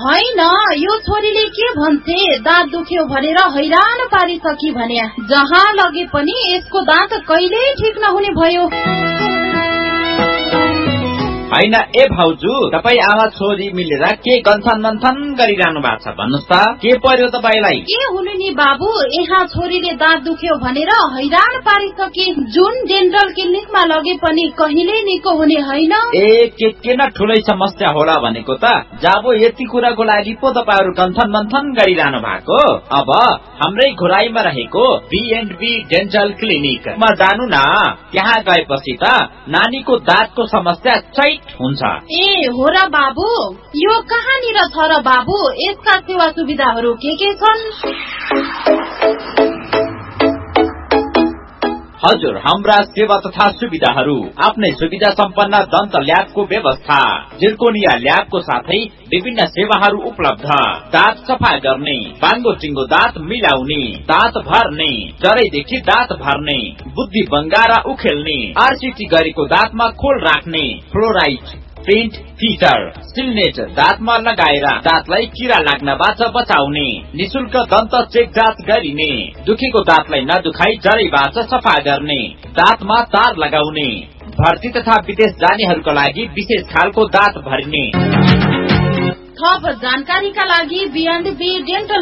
होइन, यो छोरीले के भन्छे, दाँत दुख्यो भनेर हैरान पारिसकी भने जहाँ लगे पनि यसको दाँत कहिल्यै ठिक नहुने भयो। होइन ए भाउजू, तपाई आमा छोरी मिलेर के गन्थन मन्थन गरिरहनु भएको छ भन्नुस् त, के पर्यो तपाईलाई? के हुनु नि बाबु, यहाँ छोरीले दाँत दुख्यो भनेर हैरान पारिसके, जुन डेन्टल क्लिनिकमा लगे पनि कहिले निको हुने होइन। ए के न ठुलै समस्या होला भनेको त, जाबो यति कुराको लागि पो तपाईहरु गन्थन मन्थन गरिरहनु भएको। अब हाम्रै घुराईमा रहेको B&B डेन्टल क्लिनिकमा जानु न, त्यहाँ गएपछि त नानीको दाँतको समस्या चैट हुन्छ। ए हो र बाबु, यो कहाँनिर छ र बाबु, यसका सेवा सुविधाहरू के छन्? हजुर, हाम्रा सेवा तथा सुविधाहरू आफ्नै सुविधा सम्पन्न दन्त ल्याबको व्यवस्था, जिर्कोनिया ल्याबको साथै विभिन्न सेवाहरू उपलब्ध। दाँत सफा गर्ने, बाङ्गो टिङ्गो दाँत मिलाउने, दाँत भर्ने, जरैदेखि दाँत भर्ने, बुद्धि बङ्गारा उखेल्ने, RCT गरेको दाँतमा खोल राख्ने, फ्लोराइड, प्रिन्ट, फिटर, सिलनेट दाँतमा लगाएर दाँतलाई किरा लाग्नबाट बचाउने, निशुल्क दन्त चेक जाँच गरिने, दुखेको दाँतलाई नदुखाई जरैबाट सफा गर्ने, दाँतमा तार लगाउने, भर्ती तथा विदेश जानेहरूका लागि विशेष खालको दाँत भरिने। थप जानकारीका लागि B&B डेन्टल